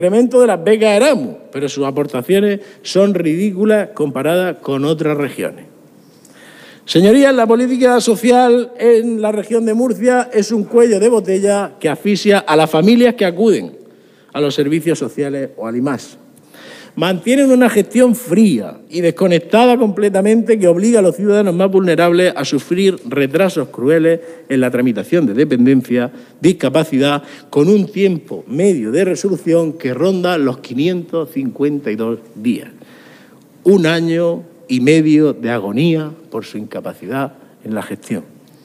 incremento de las becas Erasmus, pero sus aportaciones son ridículas comparadas con otras regiones. Señorías, la política social en la región de Murcia es un cuello de botella que asfixia a las familias que acuden a los servicios sociales o al IMAS. Mantienen una gestión fría y desconectada completamente que obliga a los ciudadanos más vulnerables a sufrir retrasos crueles en la tramitación de dependencia, discapacidad, con un tiempo medio de resolución que ronda los 552 días. Un año y medio de agonía por su incapacidad en la gestión.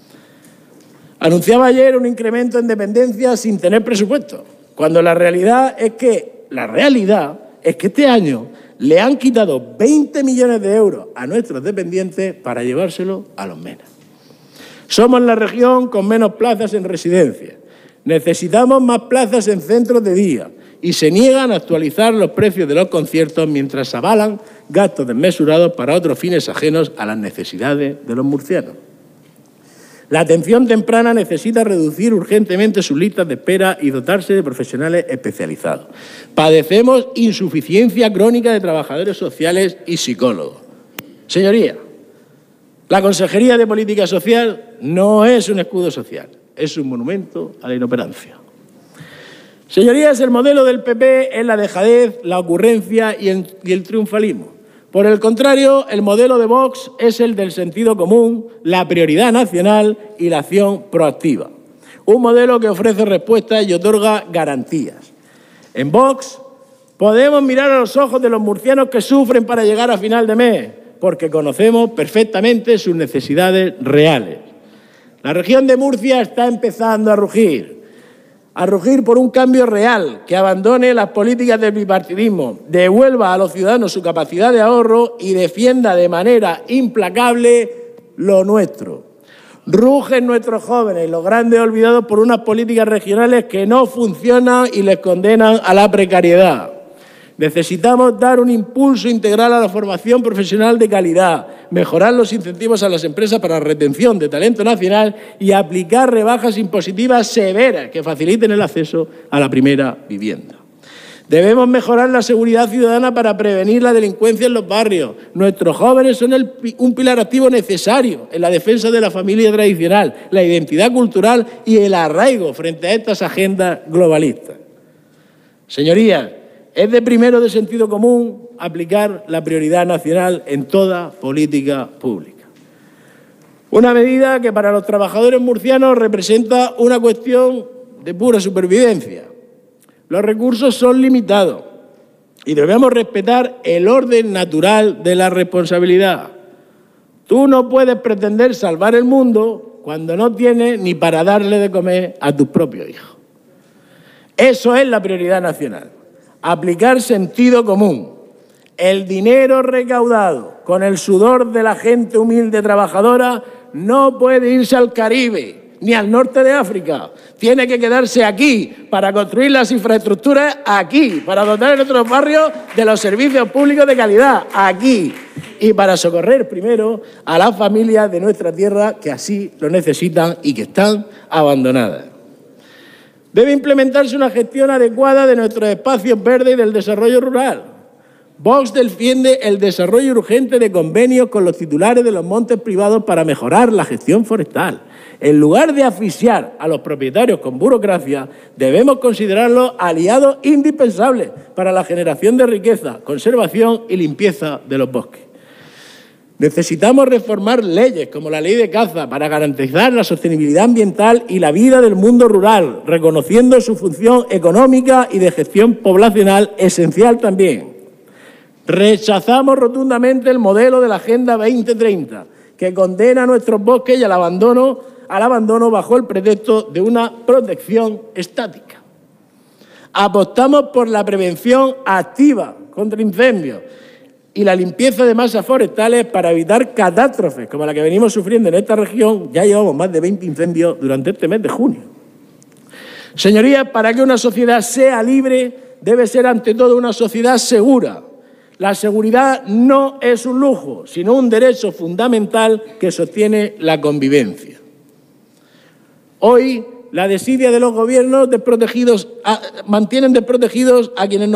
Anunciaba ayer un incremento en dependencia sin tener presupuesto, cuando la realidad es que este año le han quitado 20 millones de euros a nuestros dependientes para llevárselo a los MENA. Somos la región con menos plazas en residencias. Necesitamos más plazas en centros de día y se niegan a actualizar los precios de los conciertos mientras avalan gastos desmesurados para otros fines ajenos a las necesidades de los murcianos. La atención temprana necesita reducir urgentemente sus listas de espera y dotarse de profesionales especializados. Padecemos insuficiencia crónica de trabajadores sociales y psicólogos. Señoría, la Consejería de Política Social no es un escudo social, es un monumento a la inoperancia. Señorías, el modelo del PP es la dejadez, la ocurrencia y el triunfalismo. Por el contrario, el modelo de Vox es el del sentido común, la prioridad nacional y la acción proactiva. Un modelo que ofrece respuestas y otorga garantías. En Vox podemos mirar a los ojos de los murcianos que sufren para llegar a final de mes, porque conocemos perfectamente sus necesidades reales. La región de Murcia está empezando a rugir por un cambio real que abandone las políticas del bipartidismo, devuelva a los ciudadanos su capacidad de ahorro y defienda de manera implacable lo nuestro. Rugen nuestros jóvenes, los grandes olvidados por unas políticas regionales que no funcionan y les condenan a la precariedad. Necesitamos dar un impulso integral a la formación profesional de calidad, mejorar los incentivos a las empresas para la retención de talento nacional y aplicar rebajas impositivas severas que faciliten el acceso a la primera vivienda. Debemos mejorar la seguridad ciudadana para prevenir la delincuencia en los barrios. Nuestros jóvenes son un pilar activo necesario en la defensa de la familia tradicional, la identidad cultural y el arraigo frente a estas agendas globalistas. Señorías, es de primero de sentido común aplicar la prioridad nacional en toda política pública. Una medida que para los trabajadores murcianos representa una cuestión de pura supervivencia. Los recursos son limitados y debemos respetar el orden natural de la responsabilidad. Tú no puedes pretender salvar el mundo cuando no tienes ni para darle de comer a tus propios hijos. Eso es la prioridad nacional. Aplicar sentido común. El dinero recaudado con el sudor de la gente humilde trabajadora no puede irse al Caribe ni al norte de África. Tiene que quedarse aquí para construir las infraestructuras aquí, para dotar a nuestros barrios de los servicios públicos de calidad aquí y para socorrer primero a las familias de nuestra tierra que así lo necesitan y que están abandonadas. Debe implementarse una gestión adecuada de nuestros espacios verdes y del desarrollo rural. Vox defiende el desarrollo urgente de convenios con los titulares de los montes privados para mejorar la gestión forestal. En lugar de asfixiar a los propietarios con burocracia, debemos considerarlos aliados indispensables para la generación de riqueza, conservación y limpieza de los bosques. Necesitamos reformar leyes como la ley de caza para garantizar la sostenibilidad ambiental y la vida del mundo rural, reconociendo su función económica y de gestión poblacional esencial también. Rechazamos rotundamente el modelo de la Agenda 2030, que condena a nuestros bosques y al abandono bajo el pretexto de una protección estática. Apostamos por la prevención activa contra incendios y la limpieza de masas forestales para evitar catástrofes como la que venimos sufriendo en esta región. Ya llevamos más de 20 incendios durante este mes de junio. Señorías, para que una sociedad sea libre, debe ser ante todo una sociedad segura. La seguridad no es un lujo, sino un derecho fundamental que sostiene la convivencia. Hoy la desidia de los gobiernos desprotegidos, mantienen desprotegidos a quienes